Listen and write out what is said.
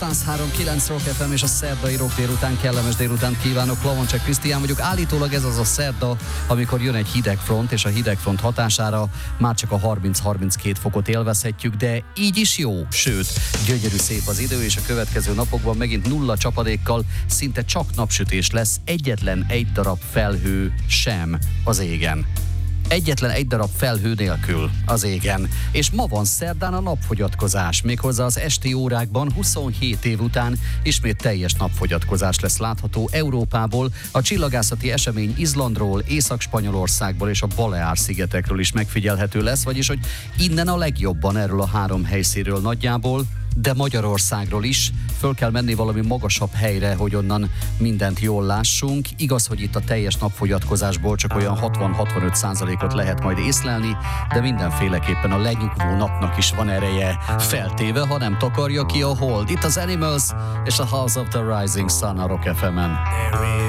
103.9 Rock FM és a szerdai rock délután, kellemes délutánt kívánok. Lavoncek Krisztián vagyok. Állítólag ez az a szerda, amikor jön egy hidegfront, és a hidegfront hatására már csak a 30-32 fokot élvezhetjük, de így is jó. Sőt, gyönyörű szép az idő, és a következő napokban megint nulla csapadékkal szinte csak napsütés lesz, egyetlen egy darab felhő sem az égen. Egyetlen egy darab felhő nélkül az égen. És ma van szerdán a napfogyatkozás, méghozzá az esti órákban 27 év után ismét teljes napfogyatkozás lesz látható Európából. A csillagászati esemény Izlandról, Észak-Spanyolországból és a Baleár-szigetekről is megfigyelhető lesz, vagyis hogy innen a legjobban erről a három helyszínről nagyjából, de Magyarországról is föl kell menni valami magasabb helyre, hogy onnan mindent jól lássunk. Igaz, hogy itt a teljes napfogyatkozásból csak olyan 60-65%-ot lehet majd észlelni, de mindenféleképpen a lenyugvó napnak is van ereje, feltéve, ha nem takarja ki a hold. Itt az Animals és a House of the Rising Sun a Rock FM-en.